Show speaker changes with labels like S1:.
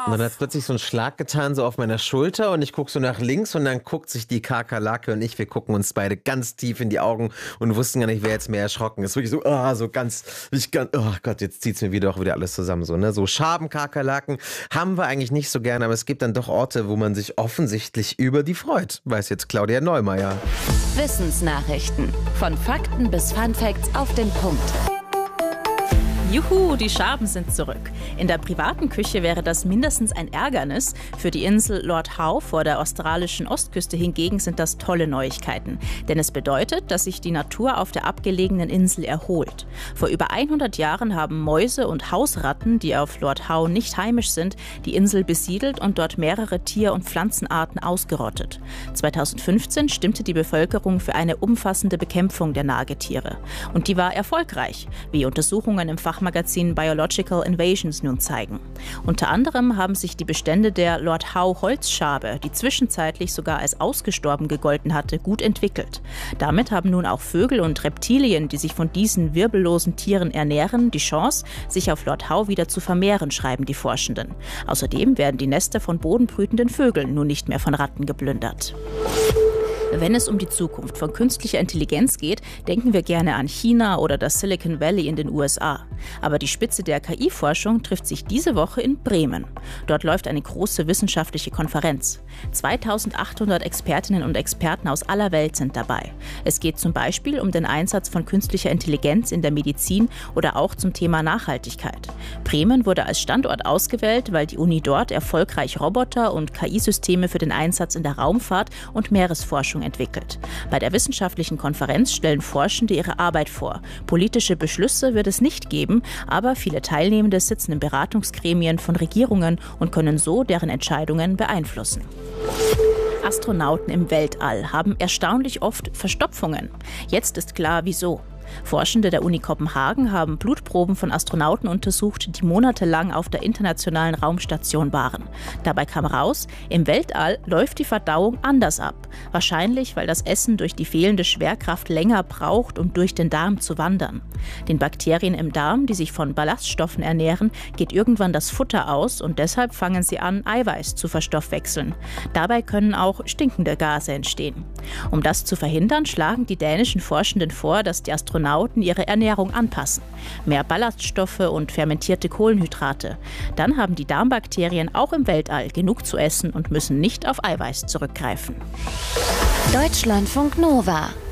S1: Und dann hat es plötzlich so einen Schlag getan, so auf meiner Schulter und ich gucke so nach links und dann guckt sich die Kakerlake und wir gucken uns beide ganz tief in die Augen und wussten gar nicht, wer jetzt mehr erschrocken ist. Wirklich so, oh Gott, jetzt zieht es mir wieder alles zusammen. So, ne? So Schabenkakerlaken haben wir eigentlich nicht so gerne, aber es gibt dann doch Orte, wo man sich offensichtlich über die freut, weiß jetzt Claudia Neumeier.
S2: Wissensnachrichten. Von Fakten bis Funfacts auf den Punkt.
S3: Juhu, die Schaben sind zurück. In der privaten Küche wäre das mindestens ein Ärgernis. Für die Insel Lord Howe vor der australischen Ostküste hingegen sind das tolle Neuigkeiten. Denn es bedeutet, dass sich die Natur auf der abgelegenen Insel erholt. Vor über 100 Jahren haben Mäuse und Hausratten, die auf Lord Howe nicht heimisch sind, die Insel besiedelt und dort mehrere Tier- und Pflanzenarten ausgerottet. 2015 stimmte die Bevölkerung für eine umfassende Bekämpfung der Nagetiere. Und die war erfolgreich, wie Untersuchungen im Fachmagazin Biological Invasions nun zeigen. Unter anderem haben sich die Bestände der Lord Howe Holzschabe, die zwischenzeitlich sogar als ausgestorben gegolten hatte, gut entwickelt. Damit haben nun auch Vögel und Reptilien, die sich von diesen wirbellosen Tieren ernähren, die Chance, sich auf Lord Howe wieder zu vermehren, schreiben die Forschenden. Außerdem werden die Nester von bodenbrütenden Vögeln nun nicht mehr von Ratten geplündert. Wenn es um die Zukunft von künstlicher Intelligenz geht, denken wir gerne an China oder das Silicon Valley in den USA. Aber die Spitze der KI-Forschung trifft sich diese Woche in Bremen. Dort läuft eine große wissenschaftliche Konferenz. 2800 Expertinnen und Experten aus aller Welt sind dabei. Es geht zum Beispiel um den Einsatz von künstlicher Intelligenz in der Medizin oder auch zum Thema Nachhaltigkeit. Bremen wurde als Standort ausgewählt, weil die Uni dort erfolgreich Roboter und KI-Systeme für den Einsatz in der Raumfahrt und Meeresforschung entwickelt. Bei der wissenschaftlichen Konferenz stellen Forschende ihre Arbeit vor. Politische Beschlüsse wird es nicht geben, aber viele Teilnehmende sitzen in Beratungsgremien von Regierungen und können so deren Entscheidungen beeinflussen. Astronauten im Weltall haben erstaunlich oft Verstopfungen. Jetzt ist klar, wieso. Forschende der Uni Kopenhagen haben Blutproben von Astronauten untersucht, die monatelang auf der internationalen Raumstation waren. Dabei kam raus, im Weltall läuft die Verdauung anders ab. Wahrscheinlich, weil das Essen durch die fehlende Schwerkraft länger braucht, um durch den Darm zu wandern. Den Bakterien im Darm, die sich von Ballaststoffen ernähren, geht irgendwann das Futter aus und deshalb fangen sie an, Eiweiß zu verstoffwechseln. Dabei können auch stinkende Gase entstehen. Um das zu verhindern, schlagen die dänischen Forschenden vor, dass die Astronauten ihre Ernährung anpassen. Mehr Ballaststoffe und fermentierte Kohlenhydrate. Dann haben die Darmbakterien auch im Weltall genug zu essen und müssen nicht auf Eiweiß zurückgreifen.
S2: Deutschlandfunk Nova